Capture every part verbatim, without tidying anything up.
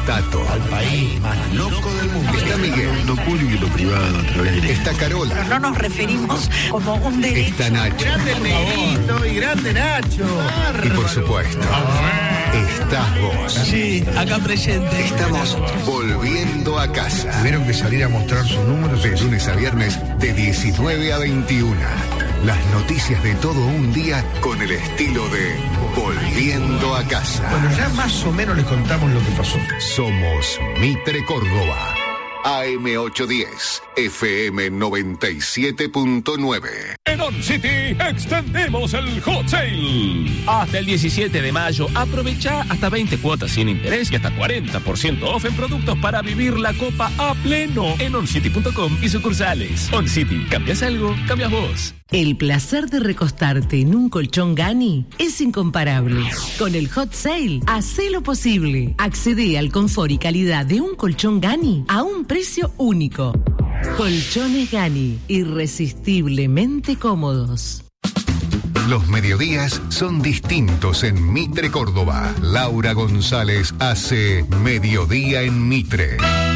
Tato. Al país más loco del mundo. Está Miguel. Lo público y lo privado a través de... Está Carola. Pero no nos referimos como un derecho. Está Nacho. Grande el negrito y grande Nacho. Y por supuesto, estás vos. Sí, acá presente. Estamos volviendo a casa. Tuvieron que salir a mostrar sus números. De lunes a viernes, de diecinueve a veintiuna. Las noticias de todo un día con el estilo de Volviendo a casa. Bueno, ya más o menos les contamos lo que pasó. Somos Mitre Córdoba. A M ochocientos diez, F M noventa y siete punto nueve. En On City extendemos el Hot Sale. Hasta el diecisiete de mayo, aprovecha hasta veinte cuotas sin interés y hasta cuarenta por ciento off en productos para vivir la copa a pleno en on city punto com y sucursales. On City, ¿cambias algo? Cambias vos. El placer de recostarte en un colchón Gani es incomparable. Con el Hot Sale, hacé lo posible. Accede al confort y calidad de un colchón Gani a un precio único. Colchones Gani, irresistiblemente cómodos. Los mediodías son distintos en Mitre Córdoba. Laura González hace Mediodía en Mitre.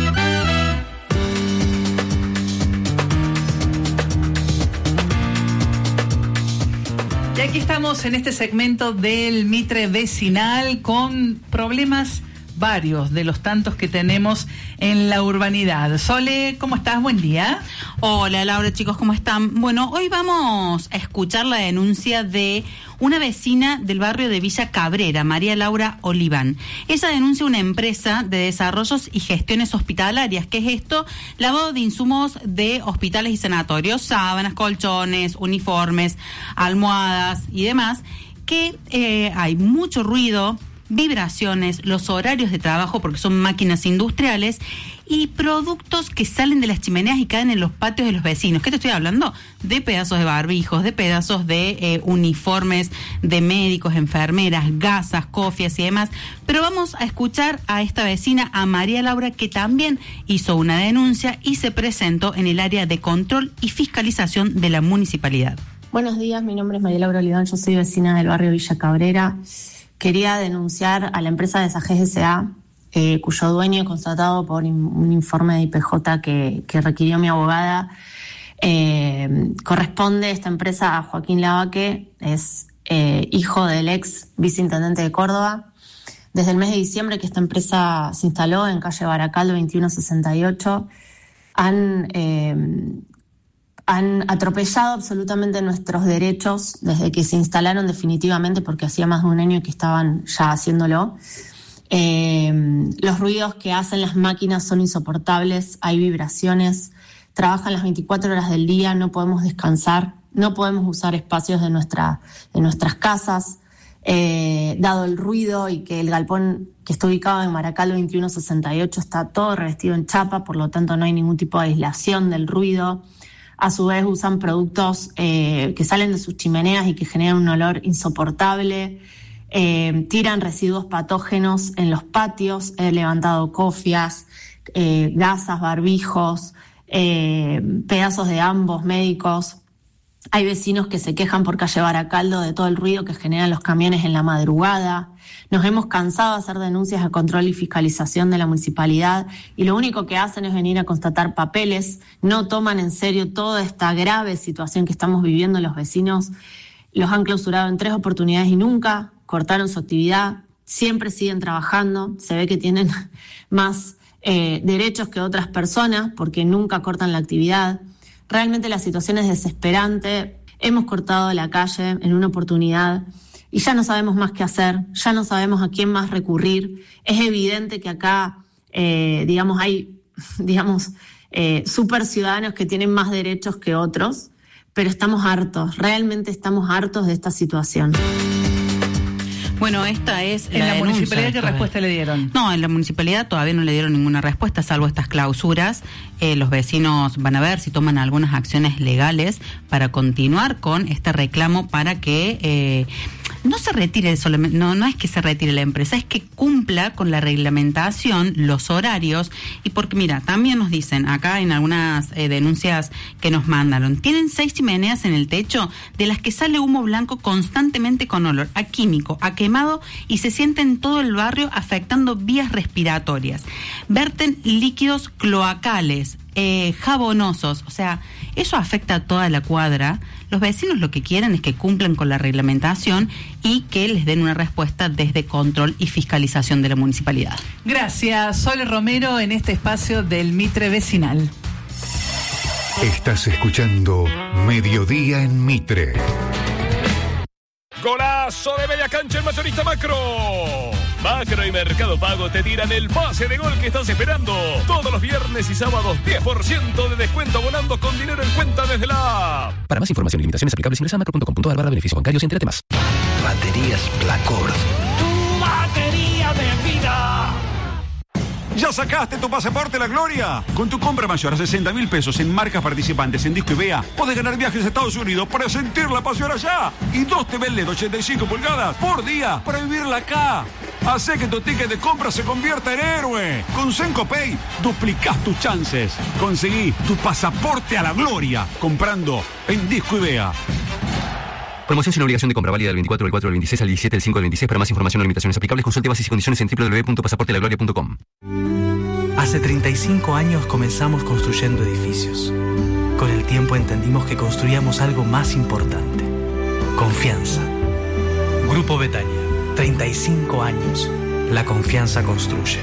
Y aquí estamos en este segmento del Mitre Vecinal con problemas varios de los tantos que tenemos en la urbanidad. Sole, ¿cómo estás? Buen día. Hola Laura, chicos, ¿cómo están? Bueno, hoy vamos a escuchar la denuncia de una vecina del barrio de Villa Cabrera, María Laura Oliván. Ella denuncia una empresa de desarrollos y gestiones hospitalarias. ¿Qué es esto? Lavado de insumos de hospitales y sanatorios, sábanas, colchones, uniformes, almohadas y demás, que eh, hay mucho ruido, vibraciones, los horarios de trabajo porque son máquinas industriales y productos que salen de las chimeneas y caen en los patios de los vecinos. ¿Qué te estoy hablando? De pedazos de barbijos, de pedazos de eh, uniformes de médicos, enfermeras, gasas, cofias y demás. Pero vamos a escuchar a esta vecina, a María Laura, que también hizo una denuncia y se presentó en el área de control y fiscalización de la municipalidad. Buenos días, mi nombre es María Laura Oliván, yo soy vecina del barrio Villa Cabrera. Quería denunciar a la empresa de Sages S A, eh, cuyo dueño, constatado por in, un informe de I P J que, que requirió mi abogada, eh, corresponde esta empresa a Joaquín Lavaque, es eh, hijo del ex viceintendente de Córdoba. Desde el mes de diciembre que esta empresa se instaló en calle Baracaldo veintiuno sesenta y ocho, han... Eh, Han atropellado absolutamente nuestros derechos desde que se instalaron definitivamente, porque hacía más de un año que estaban ya haciéndolo. Eh, los ruidos que hacen las máquinas son insoportables, hay vibraciones, trabajan las veinticuatro horas del día, no podemos descansar, no podemos usar espacios de, nuestra, de nuestras casas, eh, dado el ruido y que el galpón que está ubicado en Baracaldo veintiuno sesenta y ocho está todo revestido en chapa, por lo tanto no hay ningún tipo de aislación del ruido. A su vez usan productos eh, que salen de sus chimeneas y que generan un olor insoportable. Eh, tiran residuos patógenos en los patios. He levantado cofias, eh, gasas, barbijos, eh, pedazos de ambos médicos. Hay vecinos que se quejan por calle Baracaldo de todo el ruido que generan los camiones en la madrugada. Nos hemos cansado de hacer denuncias a control y fiscalización de la municipalidad y lo único que hacen es venir a constatar papeles, no toman en serio toda esta grave situación que estamos viviendo los vecinos. Los han clausurado en tres oportunidades y nunca cortaron su actividad, siempre siguen trabajando, se ve que tienen más eh, derechos que otras personas porque nunca cortan la actividad. Realmente la situación es desesperante, hemos cortado la calle en una oportunidad y ya no sabemos más qué hacer, ya no sabemos a quién más recurrir. Es evidente que acá, eh, digamos, hay, digamos, eh, super ciudadanos que tienen más derechos que otros, pero estamos hartos, realmente estamos hartos de esta situación. Bueno, esta es ¿En la, la denuncia. municipalidad qué respuesta le dieron? No, en la municipalidad todavía no le dieron ninguna respuesta, salvo estas clausuras. Eh, los vecinos van a ver si toman algunas acciones legales para continuar con este reclamo para que eh, no se retire solamente, no, no es que se retire la empresa, es que cumpla con la reglamentación, los horarios, y porque mira, también nos dicen acá en algunas eh, denuncias que nos mandaron, tienen seis chimeneas en el techo de las que sale humo blanco constantemente con olor a químico, a quemado quemado y se siente en todo el barrio afectando vías respiratorias. Verten líquidos cloacales, eh, jabonosos, o sea, eso afecta a toda la cuadra. Los vecinos lo que quieren es que cumplan con la reglamentación y que les den una respuesta desde control y fiscalización de la municipalidad. Gracias, Sole Romero, en este espacio del Mitre Vecinal. Estás escuchando Mediodía en Mitre. Golazo de media cancha el mayorista Macro. Macro y Mercado Pago te tiran el pase de gol que estás esperando. Todos los viernes y sábados diez por ciento de descuento abonando con dinero en cuenta desde la app. Para más información y limitaciones aplicables ingresa a macro punto com punto a r barra beneficios bancarios y entérate más. Baterías Placord. Tu batería de vida. ¿Ya sacaste tu pasaporte a la gloria? Con tu compra mayor a sesenta mil pesos en marcas participantes en Disco y Vea, podés ganar viajes a Estados Unidos para sentir la pasión allá. Y dos T V L E D ochenta y cinco pulgadas por día para vivirla acá. Hacé que tu ticket de compra se convierta en héroe. Con Senco Pay duplicás tus chances. Conseguí tu pasaporte a la gloria comprando en Disco y Vea. Promoción sin obligación de compra, válida del veinticuatro del cuatro del veintiséis al diecisiete del cinco del veintiséis. Para más información o limitaciones aplicables, consulte bases y condiciones en doble u doble u doble u punto pasaporte la gloria punto com. Hace treinta y cinco años comenzamos construyendo edificios. Con el tiempo entendimos que construíamos algo más importante: confianza. Grupo Betania, treinta y cinco años. La confianza construye.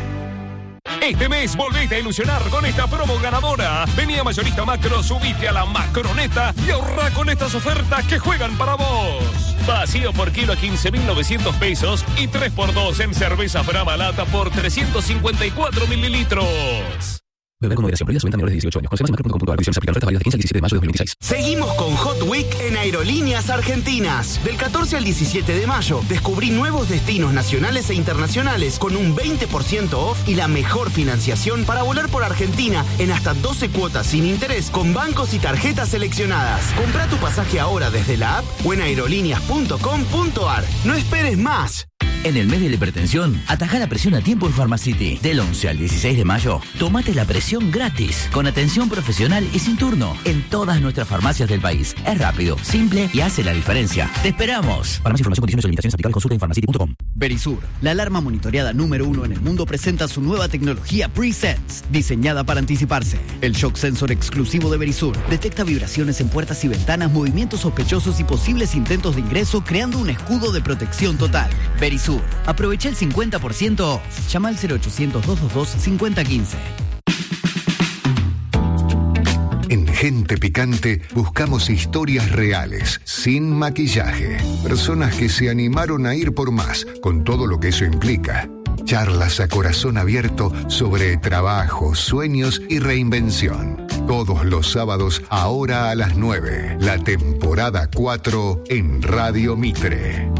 Este mes volvete a ilusionar con esta promo ganadora. Vení a Mayorista Macro, subite a la Macroneta y ahorra con estas ofertas que juegan para vos. Vacío por kilo a quince mil novecientos pesos y tres por dos en cerveza Brahma Lata por trescientos cincuenta y cuatro mililitros. Beber con moderación, prohibida su venta a menores de dieciocho años. Conoce más en macro punto com punto a r. Condiciones aplican. Ofertas válidas del quince al diecisiete de mayo de dos mil veintiséis. Seguimos con Hot Week en Aerolíneas Argentinas. Del catorce al diecisiete de mayo, descubrí nuevos destinos nacionales e internacionales con un veinte por ciento off y la mejor financiación para volar por Argentina en hasta doce cuotas sin interés con bancos y tarjetas seleccionadas. Comprá tu pasaje ahora desde la app o en aerolíneas punto com punto a r. No esperes más. En el mes de la hipertensión, atajá la presión a tiempo en Pharmacity. Del once al dieciséis de mayo, tomate la presión gratis, con atención profesional y sin turno, en todas nuestras farmacias del país. Es rápido, simple y hace la diferencia. ¡Te esperamos! Para más información, condiciones o limitaciones aplicables, consulta en pharmacity punto com. Verisur, la alarma monitoreada número uno en el mundo, presenta su nueva tecnología PreSense, diseñada para anticiparse. El shock sensor exclusivo de Verisur detecta vibraciones en puertas y ventanas, movimientos sospechosos y posibles intentos de ingreso, creando un escudo de protección total. Verisur. Aprovecha el cincuenta por ciento off. Llama al cero ochocientos, doscientos veintidós, cincuenta quince. En Gente Picante buscamos historias reales, sin maquillaje. Personas que se animaron a ir por más, con todo lo que eso implica. Charlas a corazón abierto sobre trabajo, sueños y reinvención. Todos los sábados, ahora a las nueve. La temporada cuatro en Radio Mitre.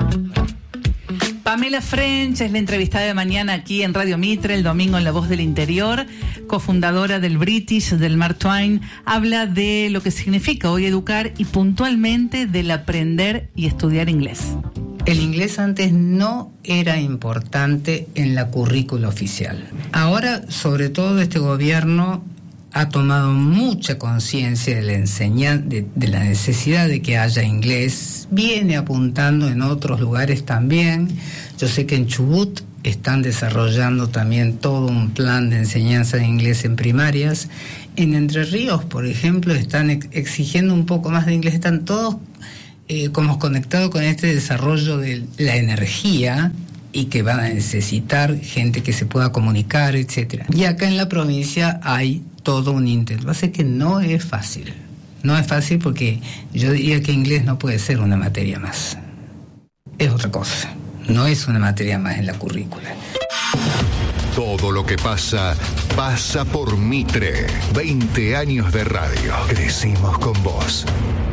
Pamela French es la entrevistada de mañana aquí en Radio Mitre, el domingo en La Voz del Interior, cofundadora del British, del Mark Twain. Habla de lo que significa hoy educar y puntualmente del aprender y estudiar inglés. El inglés antes no era importante en la currícula oficial. Ahora, sobre todo, este gobierno ha tomado mucha conciencia de la enseñanza, de, de la necesidad de que haya inglés. Viene apuntando en otros lugares también. Yo sé que en Chubut están desarrollando también todo un plan de enseñanza de inglés en primarias. En Entre Ríos, por ejemplo, están ex- exigiendo un poco más de inglés. Están todos eh, como conectados con este desarrollo de la energía y que van a necesitar gente que se pueda comunicar, etcétera. Y acá en la provincia hay todo un intento. Lo que pasa es que no es fácil. No es fácil porque yo diría que inglés no puede ser una materia más. Es otra cosa. No es una materia más en la currícula. Todo lo que pasa, pasa por Mitre. veinte años de radio. Crecimos con vos.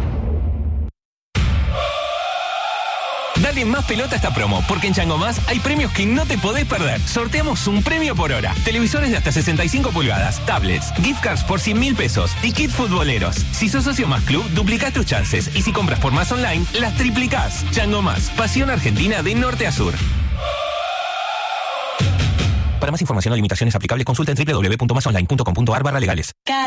Dale más pelota a esta promo, porque en Chango Más hay premios que no te podés perder. Sorteamos un premio por hora. Televisores de hasta sesenta y cinco pulgadas, tablets, gift cards por cien mil pesos y kit futboleros. Si sos socio Más Club, duplicás tus chances. Y si compras por Más Online, las triplicás. Chango Más, pasión argentina de norte a sur. Para más información o limitaciones aplicables, consulta en doble u doble u doble u punto más online punto com punto a r barra legales.